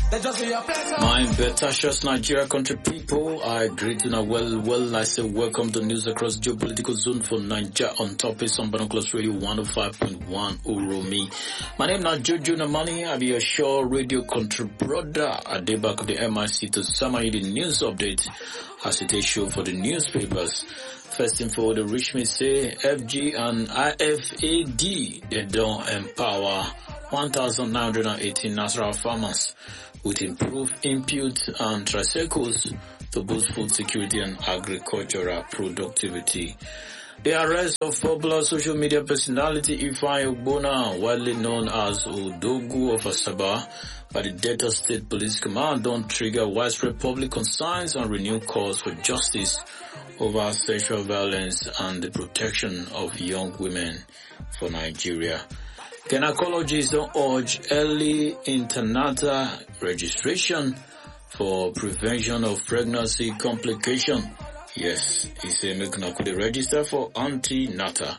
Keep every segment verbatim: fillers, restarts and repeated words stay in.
My Betashas Nigeria country people, I greet you now well, well, I say welcome to news across geopolitical zone for Nigeria on top of some Binoculars Radio one oh five point one Uromi. My name is Jojo Namani, I be your show radio country brother at the back of the M I C to summary the news update as it is show for the newspapers. First info, the rich me say F G and I F A D, they don't empower one thousand nine hundred eighteen natural farmers with improved input and tricycles to boost food security and agricultural productivity. The arrest of popular social media personality Ifeanyi Ogbonna, widely known as Odogwu of Asaba, by the Delta State Police Command don't trigger widespread public concerns and renewed calls for justice over sexual violence and the protection of young women for Nigeria. Gynecologists don't urge early internatal registration for prevention of pregnancy complication. Yes, he said make una could register for antenatal.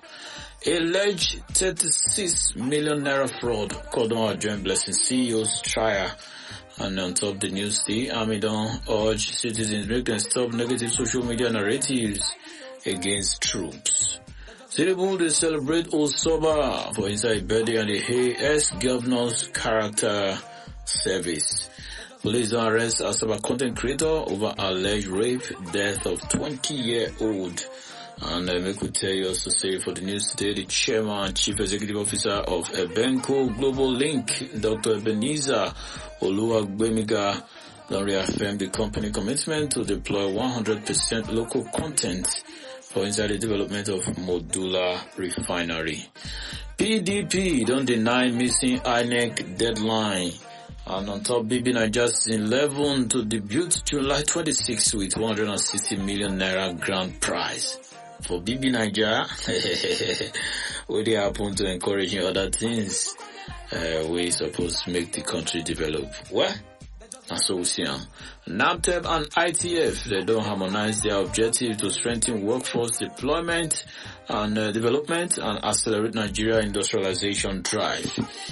Alleged thirty-six million naira fraud called on our joint blessing C E O's trial. And on top of the news, the army don't urge citizens to stop negative social media narratives against troops. Tinubu they celebrate Osoba for inside birthday and the ex-governor's character service. Police arrest Asaba content creator over alleged rape, death of twenty-year-old. And uh, make we tell you also say for the news today, the chairman and chief executive officer of Ebenco Global Link, Doctor Ebenezer Oluwagbemiga, don't reaffirm the company commitment to deploy one hundred percent local content for inside the development of modular refinery. P D P don't deny missing I N E C deadline. And on top, B B Nigeria's eleven to debut July twenty-sixth with one hundred sixty million naira grand prize. For B B Nigeria, what they happen to encouraging other things, uh, we supposed to make the country develop. Well, that's what we see. NABTEB and I T F, they don't harmonize their objective to strengthen workforce deployment and uh, development and accelerate Nigeria industrialization drive.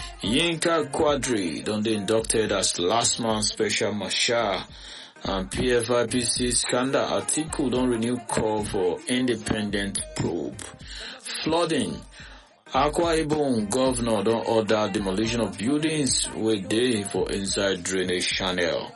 Yinka Quadri, don't they inducted as last man special marshal, and P F I P C scandal article don't renew call for independent probe. Flooding. Akwa Ibom governor don't order demolition of buildings with day for inside drainage channel.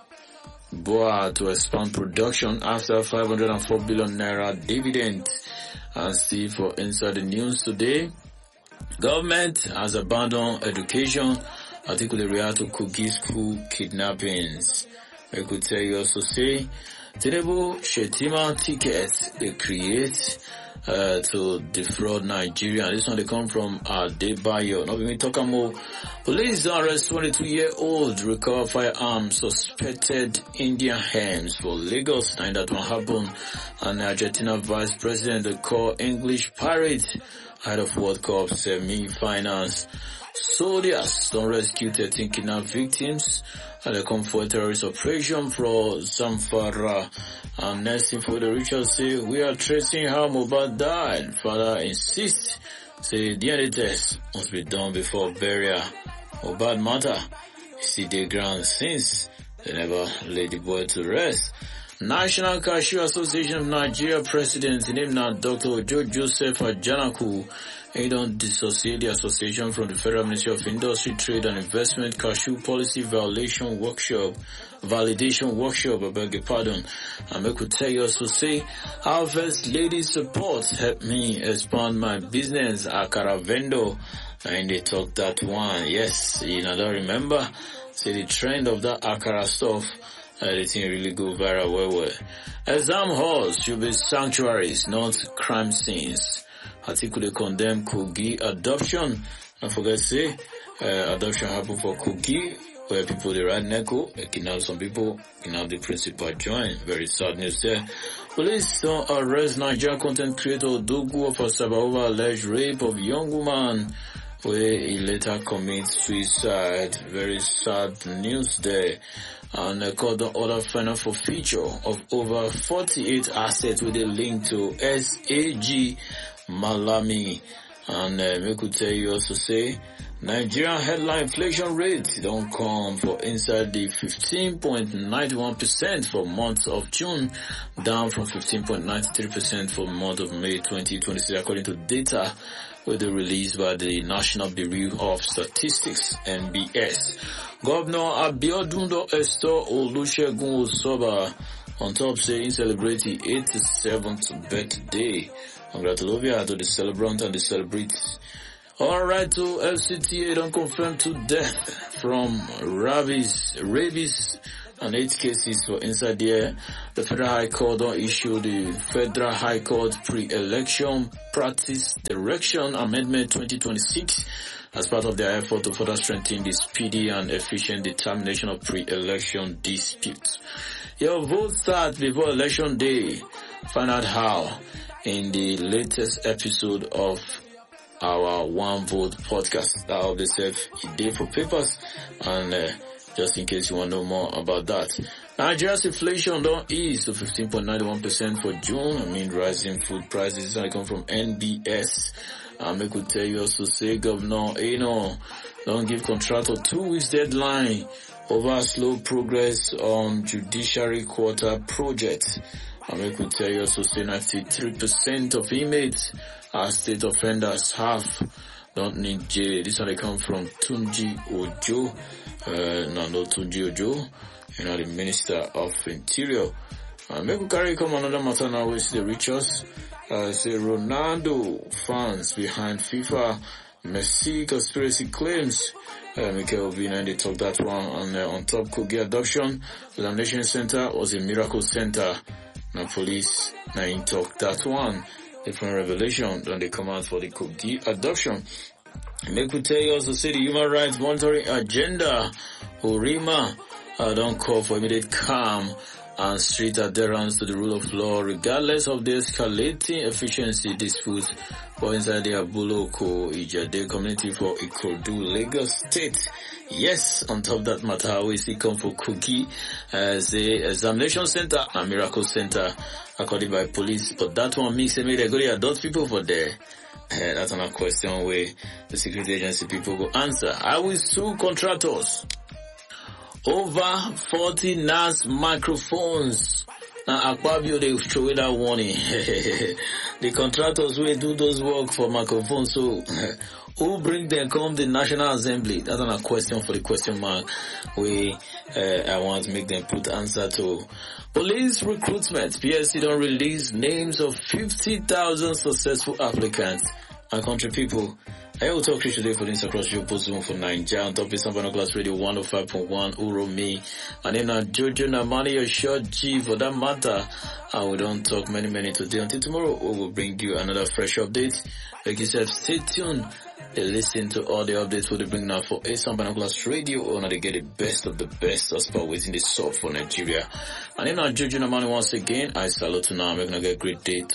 B O A to expand production after five hundred four billion naira dividend. And see for inside the news today, government has abandoned education, particularly react to Kogi school kidnappings. I could tell you also say, Tinubu Shetima tickets they create uh, to defraud Nigeria. This one they come from Adebayo. Now we talk more. Police arrest twenty-two-year-old recover firearms suspected Indian hams for Lagos. And that one happened. And Argentina Vice President they call English Pirates ahead of World Cup semi-finals. Soldiers don't rescue thirteen kidnapped victims and they come for a terrorist operation for Zamfara. And next info the Richard say we are tracing how Mohbad died. Father insists say D N A test must be done before burial. Mohbad matter see the ground since they never laid the boy to rest. National Cashew Association of Nigeria President named now Doctor Ojo Joseph Ajanaku. He don't dissociate the association from the Federal Ministry of Industry, Trade and Investment Cashew Policy Violation Workshop, Validation Workshop, I beg your pardon. And I could tell you also say, our first lady support helped me expand my business, Akara Vendor. And they talk that one. Yes, you know, I don't remember. Say the trend of that Akara stuff. Everything really go viral well well. Exam halls should be sanctuaries, not crime scenes. Article condemn Kogi adoption. Don't forget to say, uh, adoption happened for Kogi, where people they ride Neko, they kidnap some people, kidnap the principal join. Very sad news there. Police don't arrest Nigerian content creator Odogwu of Asaba over alleged rape of young woman, where he later commits suicide. Very sad news there. And uh, called the order final for feature of over forty-eight assets with a link to S A G Malami. And uh, we could tell you also say Nigerian headline inflation rate don't come for inside the fifteen point nine one percent for month of June, down from fifteen point nine three percent for month of May twenty twenty-six, according to data with the released by the National Bureau of Statistics, N B S. Governor Abiodun Esther Olusegun Osoba on top saying celebrate the eighty-seventh birthday. Congratulations to the celebrant and the celebrates. Alright, to F C T A don't confirm to death from rabies, rabies and eight cases for inside there. The Federal High Court don't issue the Federal High Court Pre-Election Practice Direction Amendment twenty twenty-six as part of their effort to further strengthen the speedy and efficient determination of pre-election disputes. Your vote starts before election day. Find out how in the latest episode of our One Vote podcast. That will be safe a day for papers, and uh, just in case you want to know more about that. Nigeria's inflation don't ease to fifteen point nine one percent for June. I mean, rising food prices. I come from N B S. Um, I could tell you also say Governor Eno don't give contractor two weeks deadline over slow progress on judiciary quarter project. Um, I could tell you also say ninety-three percent of inmates as state offenders have don't need jail. This one they come from Tunji Ojo. Uh, no, no Tunji Ojo. You know, the Minister of Interior. Uh, maybe carry come another matter now which they reach us. Uh, say Ronaldo fans behind FIFA Messi conspiracy claims. Uh, Mikel Obi, they talk that one on, uh, on top Kogi adoption. Examination center was a miracle center. Now police, now in talk that one. Different revelation when they come out for the Kogi adoption. Make we tell you also say the human rights monitoring agenda. Urima uh, don't call for immediate calm and strict adherence to the rule of law regardless of the escalating efficiency disputes for inside the Abuloko Ijade community for Ikorodu, Lagos State. Yes, on top of that matter, we see come for Kogi as a examination center and miracle center according by police, but that one means they go to adult people for there. Uh, that's another question where the security agency people go answer. I will sue contractors over forty N A S microphones. Now Akpabio they show that warning. The contractors will do those work for microphones, so who bring them come the National Assembly? That's another question for the question mark. We uh, I want to make them put answer to. Police recruitment. P S C don't release names of fifty thousand successful applicants. And country people, I will talk to you today for this across your Zoom for Nigeria on top of Sambano Class Radio one oh five point one Uro me. And then uh, Jojo Namani or short G for that matter. And we don't talk many many today. Until tomorrow we will bring you another fresh update. Like you said, stay tuned. They listen to all the updates we'll bring now for Asam Binoculars Radio, or now they get the best of the best as far within the soul for Nigeria. And then our Jojo Namani once again, I salute to now. I'm going to get a great day